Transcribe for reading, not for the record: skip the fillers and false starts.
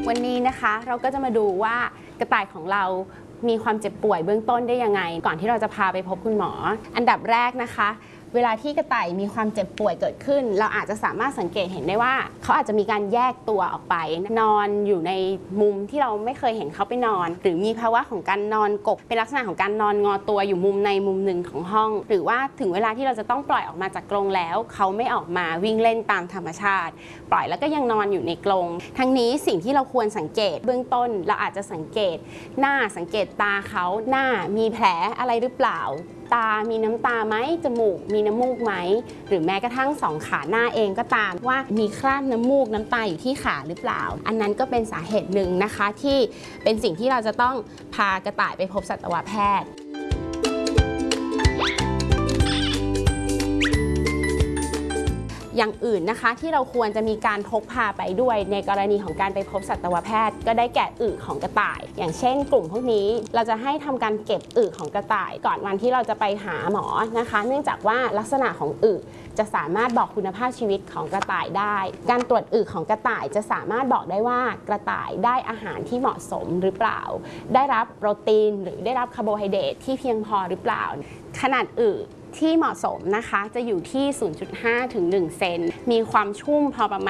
วันนี้นะคะเราก็จะมาดูว่ากระต่ายของเรามีความเจ็บป่วยเบื้องต้นได้ยังไงก่อนที่เราจะพาไปพบคุณหมออันดับแรกนะคะเวลาที่กระต่ายมีความเจ็บป่วยเกิดขึ้นเราอาจจะสามารถสังเกตเห็นได้ว่าเขาอาจจะมีการแยกตัวออกไปนอนอยู่ในมุมที่เราไม่เคยเห็นเขาไปนอนหรือมีภาวะของการนอนกกเป็นลักษณะของการนอนงอตัวอยู่มุมในมุมหนึ่งของห้องหรือว่าถึงเวลาที่เราจะต้องปล่อยออกมาจากกรงแล้วเขาไม่ออกมาวิ่งเล่นตามธรรมชาติปล่อยแล้วก็ยังนอนอยู่ในกรงทั้งนี้สิ่งที่เราควรสังเกตเบื้องต้นเราอาจจะสังเกตหน้าสังเกตตาเขาหน้ามีแผลอะไรหรือเปล่าตามีน้ำตาไหมจมูกมีน้ำมูกไหมหรือแม้กระทั่งสองขาหน้าเองก็ตามว่ามีคราบน้ำมูกน้ำตาอยู่ที่ขาหรือเปล่าอันนั้นก็เป็นสาเหตุหนึ่งนะคะที่เป็นสิ่งที่เราจะต้องพากระต่ายไปพบสัตวแพทย์อย่างอื่นนะคะที่เราควรจะมีการพกพาไปด้วยในกรณีของการไปพบสัตวแพทย์ก็ได้แก่อึของกระต่ายอย่างเช่นกลุ่มพวกนี้เราจะให้ทำการเก็บอึของกระต่ายก่อนวันที่เราจะไปหาหมอนะคะเนื่องจากว่าลักษณะของอึจะสามารถบอกคุณภาพชีวิตของกระต่ายได้การตรวจอึของกระต่ายจะสามารถบอกได้ว่ากระต่ายได้อาหารที่เหมาะสมหรือเปล่าได้รับโปรตีนหรือได้รับคาร์โบไฮเดรตที่เพียงพอหรือเปล่าขนาดอึที่เหมาะสมนะคะจะอยู่ที่ 0.5 ถึง 1 เซนมีความชุ่มพอประมาณ